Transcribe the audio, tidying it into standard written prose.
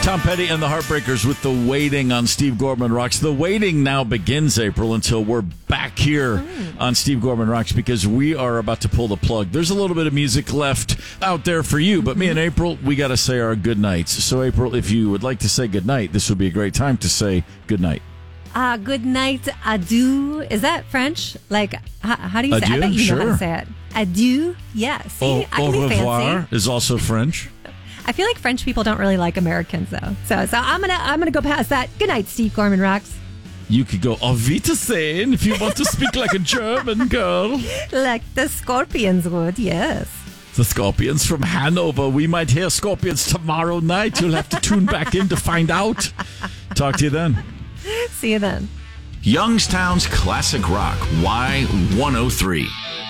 Tom Petty and the Heartbreakers with The Waiting on Steve Gorman Rocks. The waiting now begins, April, until we're back here on Steve Gorman Rocks because we are about to pull the plug. There's a little bit of music left out there for you, but me and April, we got to say our good nights. So, April, if you would like to say good night, this would be a great time to say good night. Good night, adieu. Is that French? Like, how do you say it? I bet you know how to say it. Adieu, yes. See, I can be revoir fancy. is also French. I feel like French people don't really like Americans, though. So I'm gonna go past that. Good night, Steve Gorman Rocks. You could go auf Wiedersehen if you want to speak like a German girl. Like the Scorpions would, yes. The Scorpions from Hanover. We might hear Scorpions tomorrow night. You'll have to tune back in to find out. Talk to you then. See you then. Youngstown's Classic Rock, Y103.